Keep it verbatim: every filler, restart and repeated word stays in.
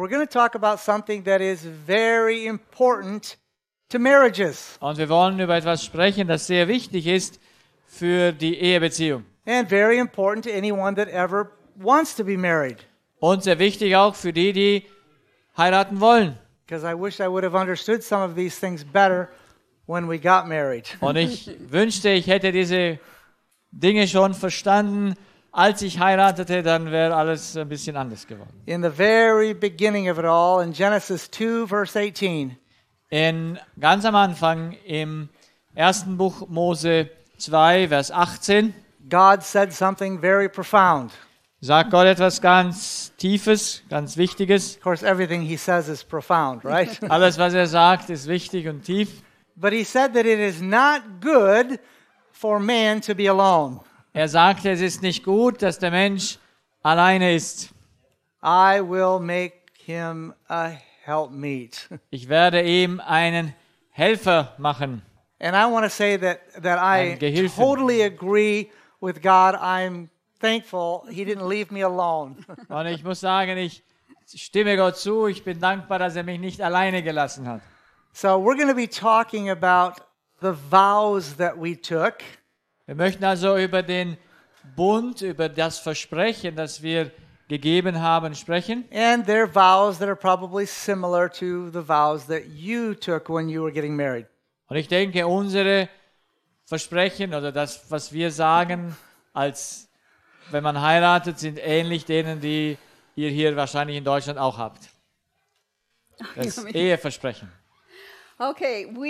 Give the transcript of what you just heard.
we're going to talk about something that is very important to marriages Und wir wollen über etwas sprechen, das sehr wichtig ist für die Ehebeziehung. and very important to anyone that ever wants to be married. Und sehr wichtig auch für die, die heiraten wollen. Because I wish I would have understood some of these things better when we got married. Und ich wünschte, ich hätte diese Dinge schon verstanden, als ich heiratete, dann wäre alles ein bisschen anders geworden. In the very beginning of it all, in Genesis two, verse eighteen, In, ganz am Anfang im ersten Buch Mose zwei, Vers achtzehn, God said something very profound. sagt Gott etwas ganz Tiefes, ganz Wichtiges. Of course, everything he says is profound, right? Alles, was er sagt, ist wichtig und tief. But he said that it is not good for man to be alone. Er sagte, es ist nicht gut, dass der Mensch alleine ist. I will make him a helpmeet. Ich werde ihm einen Helfer machen. And I want to say that, that I Ein Gehilfen. totally agree with God. I'm thankful he didn't leave me alone. Und ich muss sagen, ich stimme Gott zu. Ich bin dankbar, dass er mich nicht alleine gelassen hat. So we're going to be talking about the vows that we took. Wir möchten also über den Bund, über das Versprechen, das wir gegeben haben, sprechen. And they're vows that are probably similar to the vows that you took when you were getting married. Und ich denke, unsere Versprechen oder das, was wir sagen, als wenn man heiratet, sind ähnlich denen, die ihr hier wahrscheinlich in Deutschland auch habt. Das Eheversprechen. Okay, we